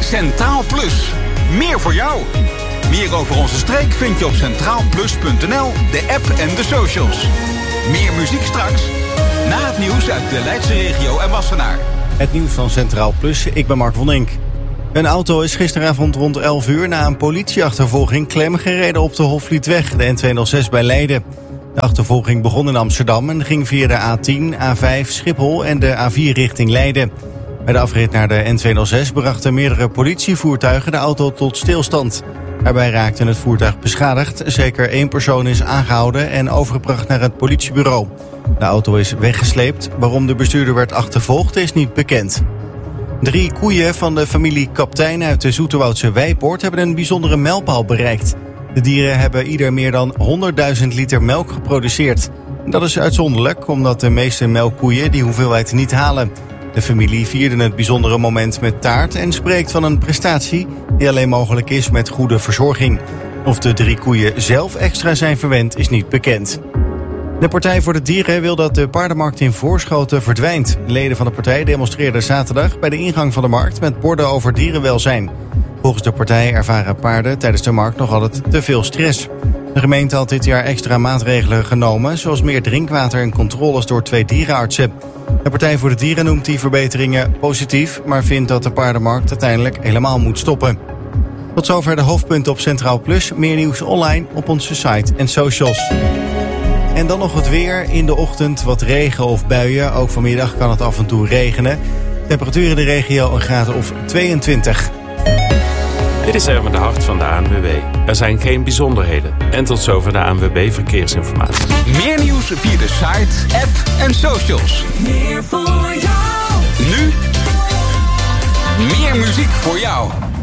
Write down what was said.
Centraal Plus. Meer voor jou. Meer over onze streek vind je op centraalplus.nl, de app en de socials. Meer muziek straks. Na het nieuws uit de Leidse regio en Wassenaar. Het nieuws van Centraal Plus, ik ben Mark van Dink. Een auto is gisteravond rond 11 uur na een politieachtervolging klem gereden op de Hofvlietweg, de N206 bij Leiden. De achtervolging begon in Amsterdam en ging via de A10, A5, Schiphol en de A4 richting Leiden. Bij de afrit naar de N206 brachten meerdere politievoertuigen de auto tot stilstand. Daarbij raakte het voertuig beschadigd. Zeker 1 persoon is aangehouden en overgebracht naar het politiebureau. De auto is weggesleept. Waarom de bestuurder werd achtervolgd is niet bekend. 3 koeien van de familie Kaptein uit de Zoeterwoudse Weipoort hebben een bijzondere mijlpaal bereikt. De dieren hebben ieder meer dan 100.000 liter melk geproduceerd. En dat is uitzonderlijk, omdat de meeste melkkoeien die hoeveelheid niet halen. De familie vierde het bijzondere moment met taart en spreekt van een prestatie die alleen mogelijk is met goede verzorging. Of de 3 koeien zelf extra zijn verwend is niet bekend. De Partij voor de Dieren wil dat de paardenmarkt in Voorschoten verdwijnt. Leden van de partij demonstreerden zaterdag bij de ingang van de markt met borden over dierenwelzijn. Volgens de partij ervaren paarden tijdens de markt nog altijd te veel stress. De gemeente had dit jaar extra maatregelen genomen, zoals meer drinkwater en controles door 2 dierenartsen. De Partij voor de Dieren noemt die verbeteringen positief, maar vindt dat de paardenmarkt uiteindelijk helemaal moet stoppen. Tot zover de hoofdpunten op Centraal Plus. Meer nieuws online op onze site en socials. En dan nog het weer. In de ochtend wat regen of buien. Ook vanmiddag kan het af en toe regenen. Temperatuur in de regio een graad of 22. Dit is Erwin de Hart van de ANWB. Er zijn geen bijzonderheden. En tot zover de ANWB Verkeersinformatie. Meer nieuws via de site, app en socials. Meer voor jou. Nu meer muziek voor jou.